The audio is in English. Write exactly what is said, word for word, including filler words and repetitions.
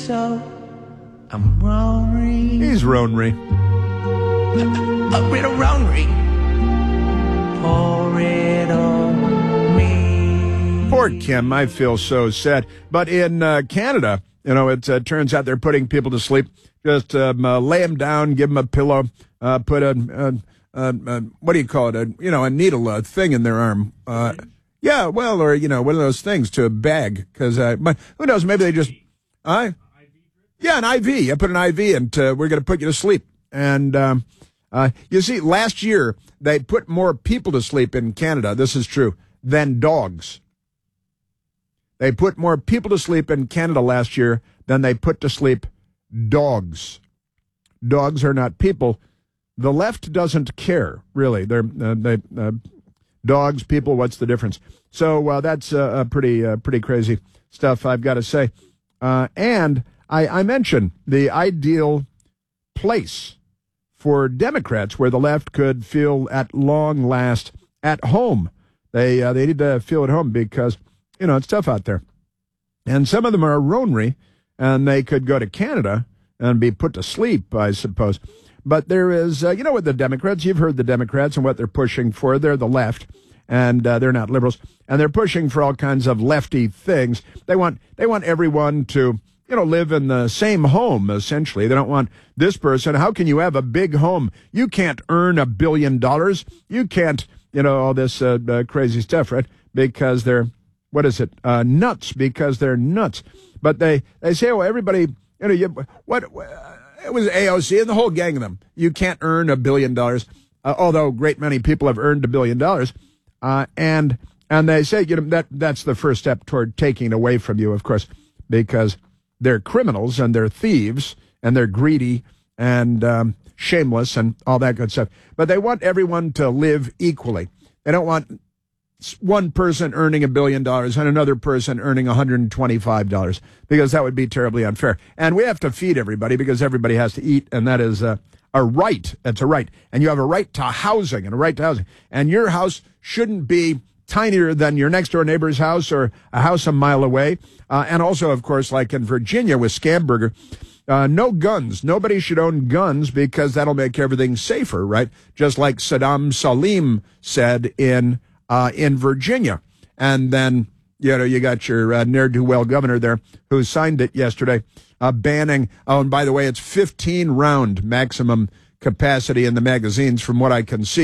so I'm Ronry. He's Ronry. A bit of Ronry. Pour it on me. Poor Kim, I feel so sad. But in uh, Canada, you know, it uh, turns out they're putting people to sleep. Just um, uh, lay them down, give them a pillow, uh, put a, a, a, a, what do you call it, a, you know, a needle, a thing in their arm. Uh, yeah, well, or, you know, one of those things to a bag. Because, uh, who knows, maybe they just, uh, yeah, an I V. I put an I V and uh, we're going to put you to sleep. And um, uh, you see, last year, they put more people to sleep in Canada, this is true, than dogs. They put more people to sleep in Canada last year than they put to sleep dogs. Dogs are not people. The left doesn't care, really. They're uh, they uh, dogs, people. What's the difference? So uh, that's uh, pretty uh, pretty crazy stuff, I've got to say. Uh, and I, I mentioned the ideal place for Democrats where the left could feel at long last at home. They uh, they need to feel at home because, you know, it's tough out there. And some of them are Ronry, and they could go to Canada and be put to sleep, I suppose. But there is, uh, you know what the Democrats, you've heard the Democrats and what they're pushing for. They're the left, and uh, they're not liberals. And they're pushing for all kinds of lefty things. They want they want everyone to, you know, live in the same home, essentially. They don't want this person. How can you have a big home? You can't earn a billion dollars. You can't, you know, all this uh, uh, crazy stuff, right? Because they're, what is it, uh, nuts, because they're nuts. But they, they say, well, everybody, you know, you, what, uh, it was A O C and the whole gang of them. You can't earn a billion dollars, uh, although a great many people have earned a billion dollars. Uh, and and they say, you know, that that's the first step toward taking it away from you, of course, because they're criminals and they're thieves and they're greedy and um, shameless and all that good stuff. But they want everyone to live equally. They don't want one person earning a billion dollars and another person earning one hundred twenty-five dollars, because that would be terribly unfair. And we have to feed everybody because everybody has to eat, and that is a, a right. It's a right. And you have a right to housing and a right to housing. And your house shouldn't be tinier than your next-door neighbor's house or a house a mile away. Uh, and also, of course, like in Virginia with Scamberger, uh, no guns. Nobody should own guns because that'll make everything safer, right? Just like Saddam Salim said in Uh, in Virginia. And then, you know, you got your uh, ne'er-do-well governor there who signed it yesterday, uh, banning, oh, and by the way, it's fifteen round maximum capacity in the magazines from what I can see.